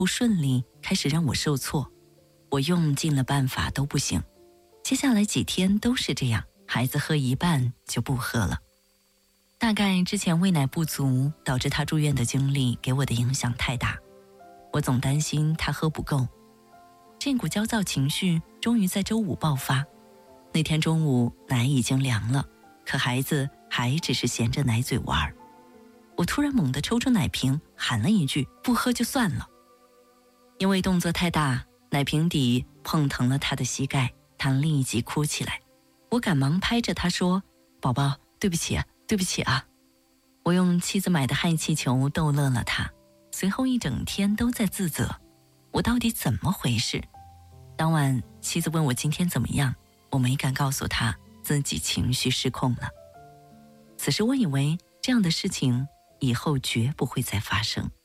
不顺利开始让我受挫，我用尽了办法都不行。接下来几天都是这样，孩子喝一半就不喝了。大概之前喂奶不足导致他住院的经历给我的影响太大，我总担心他喝不够。这股焦躁情绪终于在周五爆发。那天中午奶已经凉了，可孩子还只是衔着奶嘴玩。我突然猛地抽出奶瓶，喊了一句不喝就算了。因为动作太大，奶瓶底碰疼了他的膝盖，他立即哭起来。我赶忙拍着他说，宝宝，对不起啊，对不起啊。我用妻子买的氦气球逗乐了他，随后一整天都在自责，我到底怎么回事？当晚妻子问我今天怎么样，我没敢告诉他自己情绪失控了。此时我以为这样的事情以后绝不会再发生。